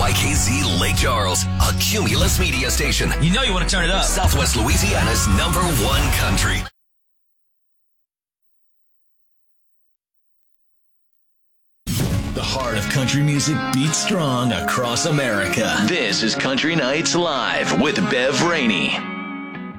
WYKZ Lake Charles, a Cumulus media station. You know you want to turn it up. Southwest Louisiana's #1 country. The heart of country music beats strong across America. This is Country Nights Live with Bev Rainey.